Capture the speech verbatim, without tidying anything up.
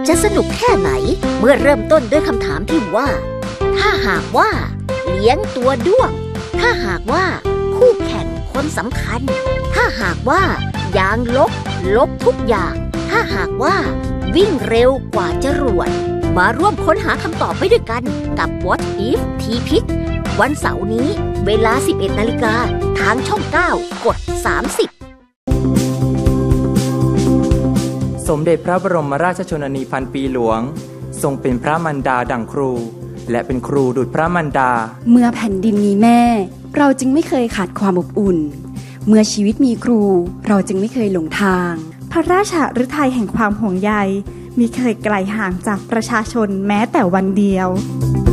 จะสนุกแค่ไหนเมื่อเริ่มต้นด้วยคำถามที่ว่าถ้าหากว่าเลี้ยงตัวด้วงถ้าหากว่าคู่แข่งคนสำคัญถ้าหากว่ายางลบลบทุกอย่างถ้าหากว่าวิ่งเร็วกว่าจรวดมาร่วมค้นหาคำตอบไปด้วยกันกับ What If ทีพิษวันเสาร์นี้เวลา สิบเอ็ดนาฬิกา ทางช่องเก้ากดสามสิบสมเด็จพระบรมราชชนนีพันปีหลวงทรงเป็นพระมารดาดั่งครูและเป็นครูดุจพระมารดาเมื่อแผ่นดินมีแม่เราจึงไม่เคยขาดความอบอุ่นเมื่อชีวิตมีครูเราจึงไม่เคยหลงทางพระราชฤทัยแห่งความห่วงใยมิเคยไกลห่างจากประชาชนแม้แต่วันเดียว